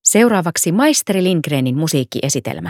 Seuraavaksi maisteri Lindgrenin musiikkiesitelmä.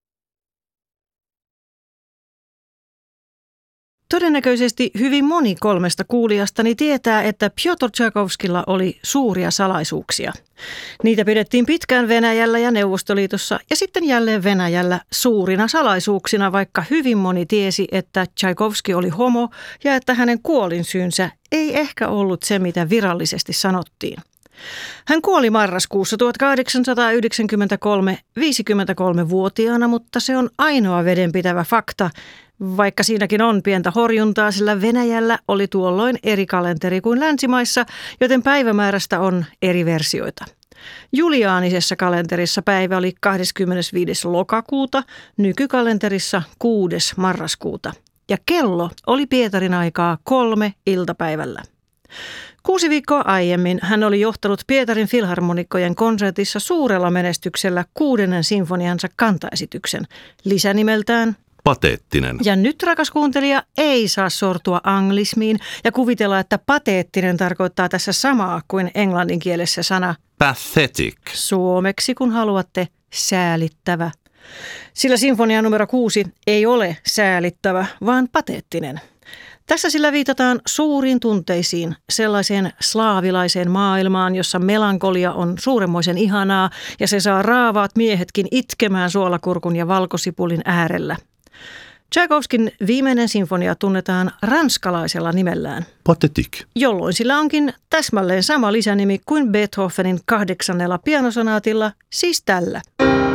Todennäköisesti hyvin moni 3 kuulijastani tietää, että Pjotr Tšaikovskilla oli suuria salaisuuksia. Niitä pidettiin pitkään Venäjällä ja Neuvostoliitossa ja sitten jälleen Venäjällä suurina salaisuuksina, vaikka hyvin moni tiesi, että Tšaikovski oli homo ja että hänen kuolinsyynsä ei ehkä ollut se, mitä virallisesti sanottiin. Hän kuoli marraskuussa 1893 53-vuotiaana, mutta se on ainoa vedenpitävä fakta, vaikka siinäkin on pientä horjuntaa, sillä Venäjällä oli tuolloin eri kalenteri kuin länsimaissa, joten päivämäärästä on eri versioita. Juliaanisessa kalenterissa päivä oli 25. lokakuuta, nykykalenterissa 6. marraskuuta. Ja kello oli Pietarin aikaa 3 iltapäivällä. 6 viikkoa aiemmin hän oli johtanut Pietarin filharmonikkojen konsertissa suurella menestyksellä 6. sinfoniansa kantaesityksen, lisänimeltään Pateettinen. Ja nyt, rakas kuuntelija, ei saa sortua anglismiin ja kuvitella, että pateettinen tarkoittaa tässä samaa kuin englanninkielessä sana Pathetic. Suomeksi, kun haluatte, säälittävä. Sillä sinfonia numero 6 ei ole säälittävä, vaan pateettinen. Tässä sillä viitataan suuriin tunteisiin, sellaiseen slaavilaiseen maailmaan, jossa melankolia on suuremmoisen ihanaa ja se saa raavaat miehetkin itkemään suolakurkun ja valkosipulin äärellä. Tšaikovskin viimeinen sinfonia tunnetaan ranskalaisella nimellään, Pathetic, jolloin sillä onkin täsmälleen sama lisänimi kuin Beethovenin 8. pianosonaatilla, siis tällä.